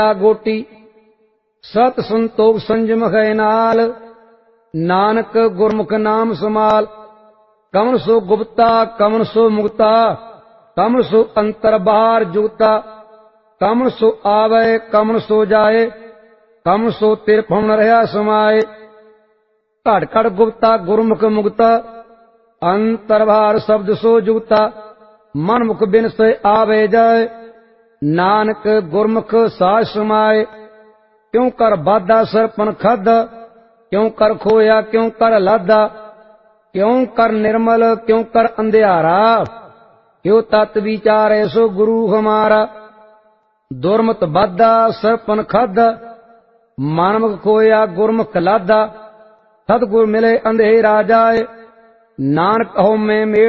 गोटी सत संतोख संजम है नाल, नानक गुरमुख नाम समाल। कमन सो गुप्ता कमन सो मुक्ता, कमन सो अंतर बाहर जुगता। कमन सो आवे कमन सो जाए, कमन सो तिरफम न रहा समाए। घट घट गुप्ता गुरमुख मुक्ता, अंतर बाहर शब्द सो जुगता। मन मुख बिन से आवे जाए, नानक गुरमुख साज समाए। क्यों कर बाधा सरपन खादा, क्यों कर खोया क्यों कर लादा। क्यों कर निर्मल क्यों कर अंधियारा, क्यों तत् विचार सो गुरु हमारा। दुर्मत बाधा सरपन खादा, मानमुख खोया गुरमुख लादा। सतगुर मिले अंधेरा जाए, नानक हो में मेल